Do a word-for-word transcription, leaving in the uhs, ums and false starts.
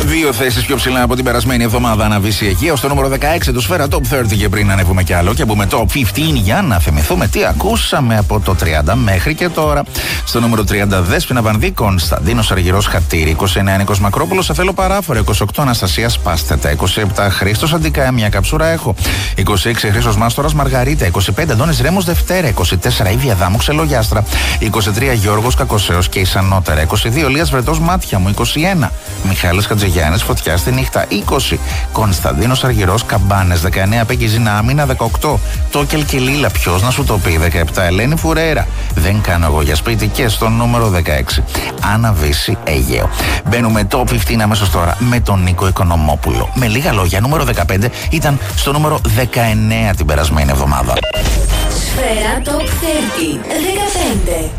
Δύο θέσεις πιο ψηλά από την περασμένη εβδομάδα αναβήσει Αιγαίο. Στο νούμερο δεκαέξι του Σφαίρα Top τριάντα και πριν ανέβουμε κι άλλο και μπούμε Top πενήντα για να θυμηθούμε τι ακούσαμε από το τριάντα μέχρι και τώρα. Στο νούμερο τριάντα Δέσποινα Βανδύ, Κωνσταντίνος Αργυρός Χατήρη. είκοσι εννέα Νίκος Μακρόπουλος, Σε θέλω παράφορα. είκοσι οκτώ Αναστασία Σπάστετα. είκοσι επτά Χρήστος Αντικά, Μια καψούρα έχω. είκοσι έξι Χρήστος Μάστορας Μαργαρίτα. είκοσι πέντε Αντώνης Ρέμος Δευτέρα. είκοσι τέσσερα Ήβια Δάμου Ξελογιάστρα. είκοσι τρία Γιώργος Κακοσέος και Ισανότερα. είκοσι δύο Λίας Βρετός Μάτια μου. είκοσι ένα Μιχάλης Χατζηγιάννης Φωτιά στη νύχτα. είκοσι Κωνσταντίνος Αργυρός Καμπάνες. δεκαεννέα Πέκκι Ζήνα Άμυνα. δεκαοκτώ Τόκελ και Λίλα, ποιος να σου το πει. δεκαεπτά Ελένη Φουρέρα, Δεν κάνω εγώ για σπίτι. Και στο νούμερο δεκαέξι Άννα Βύση Αιγαίο. Μπαίνουμε Top πενήντα αμέσως τώρα με τον Νίκο Οικονομόπουλο. Με λίγα λόγια, νούμερο δεκαπέντε ήταν στο νούμερο δεκαεννέα την περασμένη εβδομάδα. Σφαίρα Top τριάντα δεκαπέντε.